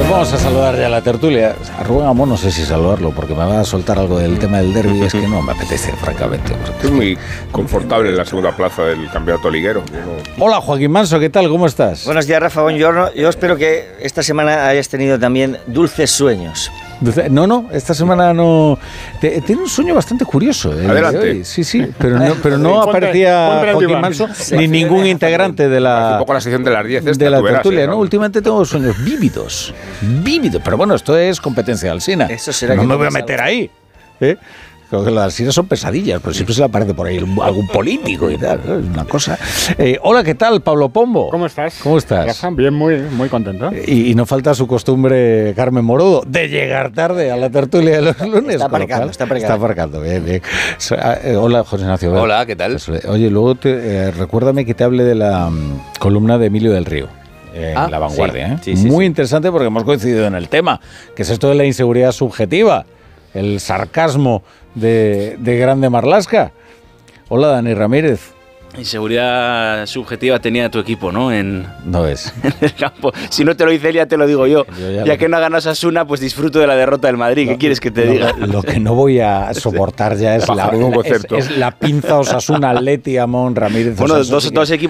Pues vamos a saludar ya a la tertulia. A Rubén Amón no sé si saludarlo porque me va a soltar algo del tema del derbi. Es que no me apetece, francamente. Es muy confortable en la segunda plaza del campeonato liguero. Hola, Joaquín Manso, ¿qué tal? ¿Cómo estás? Buenos días, Rafa, buongiorno. Yo espero que esta semana hayas tenido también dulces sueños. No, esta semana no. Tiene un sueño bastante curioso. Adelante. Sí, pero no aparecía Joaquín Manso ni ningún integrante de la. Un poco la sección de las 10 de la tertulia, ¿no? Últimamente tengo sueños vívidos. Pero bueno, esto es competencia de Alsina. Eso será no que me no voy a pasa meter ahí. Creo que las Alsinas son pesadillas, pero siempre se le aparece por ahí algún político y tal. Es una cosa. Hola, ¿qué tal, Pablo Pombo? ¿Cómo estás? ¿Cómo estás? Rafa, bien, muy contento. Y no falta su costumbre, Carmen Morodo, de llegar tarde a la tertulia de los lunes. Está aparcando. Bien. Hola, José Ignacio. Hola, ¿qué tal? Oye, luego recuérdame que te hable de la columna de Emilio del Río. La Vanguardia. Sí. Muy interesante porque hemos coincidido en el tema, que es esto de la inseguridad subjetiva, el sarcasmo de Grande Marlaska. Hola, Dani Ramírez. Inseguridad subjetiva tenía tu equipo, ¿no? No es. En el campo. Si no te lo dice él, ya te lo digo yo. Ya que no ha ganado Osasuna, pues disfruto de la derrota del Madrid. ¿Qué quieres que te diga? Lo que no voy a soportar ya es la pinza Osasuna, Atleti, Amón, Ramírez. Bueno, Osasuna, dos equipos